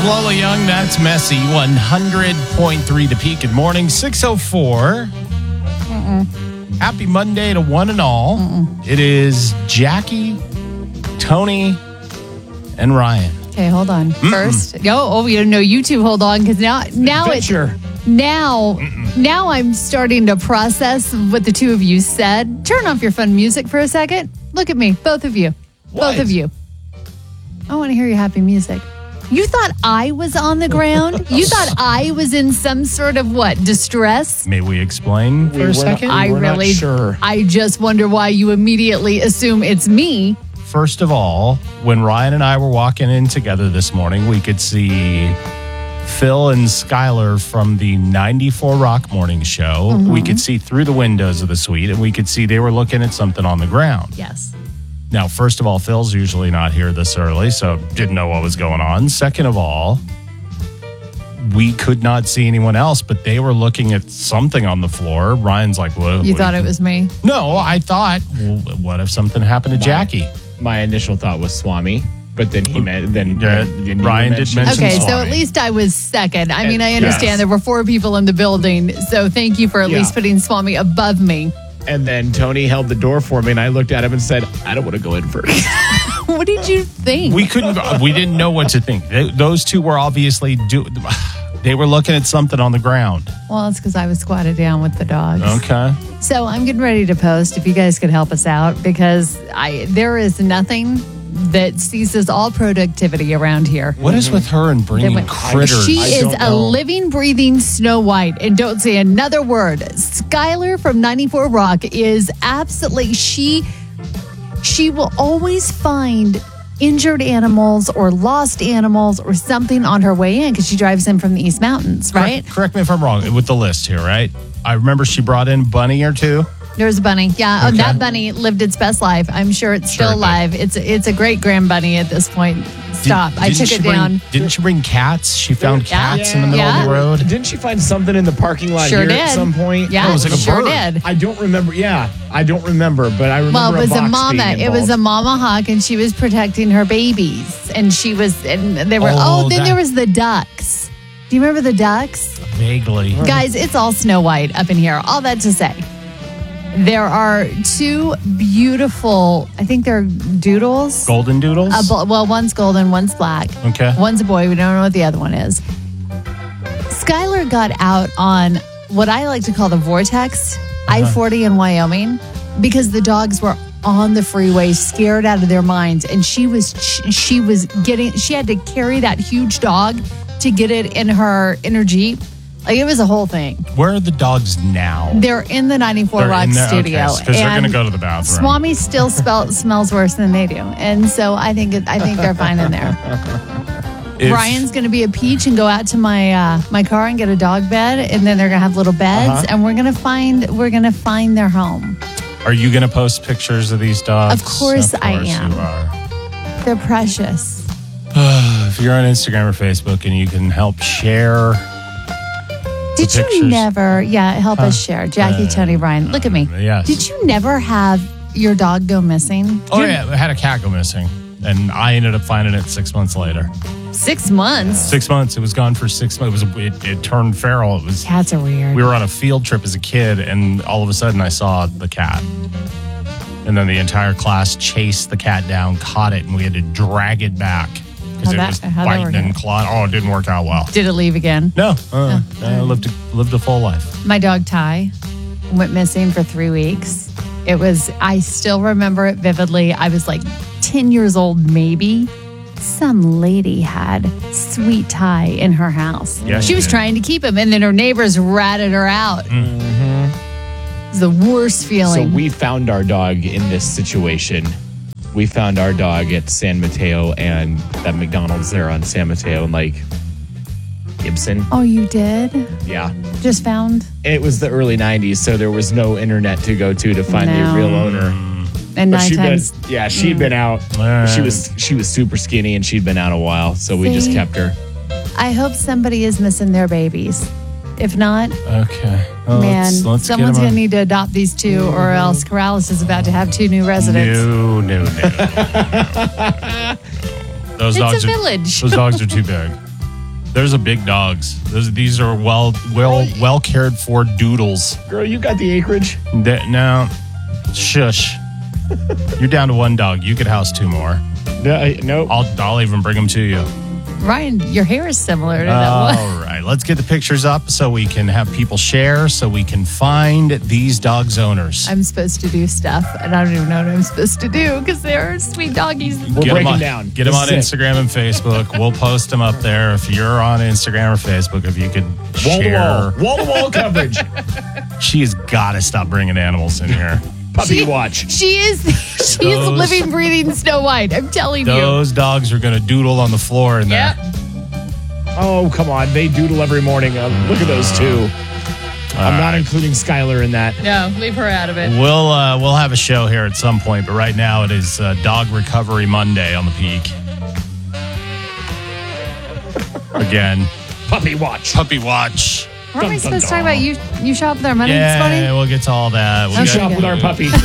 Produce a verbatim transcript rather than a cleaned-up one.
Lola Young, that's Messy. one hundred point three The Peak. Good morning. six oh four. Mm-mm. Happy Monday to one and all. Mm-mm. It is Jackie, Tony, and Ryan. Okay, hold on. Mm-mm. First, no, oh, you know, you two hold on because now, now it's now, Mm-mm. now I'm starting to process what the two of you said. Turn off your fun music for a second. Look at me, both of you, what? both of you. I want to hear your happy music. You thought I was on the ground? You thought I was in some sort of what, distress? May we explain for we a second? Not, we I really, sure. I just wonder why you immediately assume it's me. First of all, when Ryan and I were walking in together this morning, we could see Phil and Skylar from the ninety-four Rock Morning Show. Mm-hmm. We could see through the windows of the suite, and we could see they were looking at something on the ground. Yes. Now, first of all, Phil's usually not here this early, so didn't know what was going on. Second of all, we could not see anyone else, but they were looking at something on the floor. Ryan's like, what? You what thought it was me? No, I thought, well, what if something happened to my, Jackie? My initial thought was Swami, but then he meant, then, yeah, then Ryan did mention Okay, Swami. so at least I was second. I mean, I understand yes. there were four people in the building, so thank you for at yeah. least putting Swami above me. And then Tony held the door for me, and I looked at him and said, I don't want to go in first. What did you think? We couldn't, we didn't know what to think. They, those two were obviously, do, they were looking at something on the ground. Well, it's because I was squatted down with the dogs. Okay. So I'm getting ready to post, if you guys could help us out, because I there is nothing that ceases all productivity around here. What is with her and bringing critters? She I is a know. living, breathing Snow White. And don't say another word. Skylar from ninety-four Rock is absolutely, she, she will always find injured animals or lost animals or something on her way in because she drives in from the East Mountains, right? Correct, correct me if I'm wrong with the list here, right? I remember she brought in Bunny or two. There's a bunny. Yeah, Okay. oh, that bunny lived its best life. I'm sure it's Sure still it alive. It's it's a great grand bunny at this point. Stop. Did- I didn't took she it bring- down. Didn't she bring cats? She found Yeah. cats in the middle Yeah. of the road. Didn't she find something in the parking lot Sure here did. at some point? Yeah, Oh, it was like a sure bird. did. I don't remember. Yeah, I don't remember, but I remember Well, it was a, a box mama. being It was a involved. mama hawk, and she was protecting her babies. And she was, and they were. Oh, Oh, then that- there was the ducks. Do you remember the ducks? Vaguely. Guys, it's all Snow White up in here. All that to say, there are two beautiful. I think they're doodles. Golden doodles? A bo- well, one's golden, one's black. Okay. One's a boy. We don't know what the other one is. Skylar got out on what I like to call the vortex, I forty in Wyoming, because the dogs were on the freeway, scared out of their minds, and she was she was getting. She had to carry that huge dog to get it in her in her Jeep. Like, it was a whole thing. Where are the dogs now? They're in the ninety-four They're Rock in there? studio, Okay, 'cause they're gonna go to the bathroom. Swami still spell, smells worse than they do, and so I think it, I think they're fine in there. If- Ryan's going to be a peach and go out to my uh, my car and get a dog bed, and then they're going to have little beds, Uh-huh. and we're going to find we're going to find their home. Are you going to post pictures of these dogs? Of course I am. You are. They're precious. If you're on Instagram or Facebook and you can help share. Did you pictures. never? Yeah, help us share. Jackie, Uh, Tony, Ryan. Look at me. yes. Did you never have your dog go missing? Oh, yeah. I had a cat go missing. And I ended up finding it six months later. Six months. Six months. It was gone for six months. It, was, it, it turned feral. It was. Cats are weird. We were on a field trip as a kid, and all of a sudden I saw the cat. And then the entire class chased the cat down, caught it, and we had to drag it back because How'd it that- was how'd that biting work and out? clawing. Oh, it didn't work out well. Did it leave again? No, uh, I lived a, lived a full life. My dog Ty went missing for three weeks. It was, I still remember it vividly. I was like ten years old, maybe. Some lady had sweet Ty in her house. Yeah, she she was did. trying to keep him, and then her neighbors ratted her out. Mm-hmm. It was the worst So feeling. we found our dog in this situation. We found our dog at San Mateo and that McDonald's there on San Mateo and like Gibson. oh, you did? Yeah. Just found? It was the early nineties, so there was no internet to go to to find No. the real owner. And But nine she'd been, times. yeah, she'd been out. Alright. She was she was super skinny and she'd been out a while, so we just See? kept her. I hope somebody is missing their babies. If not, Okay. Well, man, let's, let's someone's get going to him need to adopt these two, or else Corrales is about to have two new on. residents. No, no, no. Those It's dogs a are, village. Those dogs are too big. There's a big dogs. Those, these are well, well, well cared for doodles. Girl, you got the acreage. That, no, shush. You're down to one dog. You could house two more. No, nope. I'll, I'll even bring them to you. Ryan, your hair is similar to that one. All right, let's get the pictures up so we can have people share, so we can find these dogs' owners. I'm supposed to do stuff, and I don't even know what I'm supposed to do because they're sweet doggies. We're Get 'em breaking on, down. Get them on This is it. Instagram and Facebook. We'll post them up there. If you're on Instagram or Facebook, if you could Wall to share. wall. Wall to wall coverage. She's got to stop bringing animals in here. Puppy She- watch. She is she is Those- living, breathing Snow White. I'm telling you. Those dogs are going to doodle on the floor in there. Yep. Oh, come on. They doodle every morning. Uh, look at those two. I'm not including Skylar in that. No, leave her out of it. We'll uh, we'll have a show here at some point, but right now it is uh, Dog Recovery Monday on the Peak. Again, Puppy watch. puppy watch. Weren't we Dun, dun, supposed to talk dun. about you you shop with our money this Yeah, morning? we'll get to all that. We You Okay, shop good. with our puppy.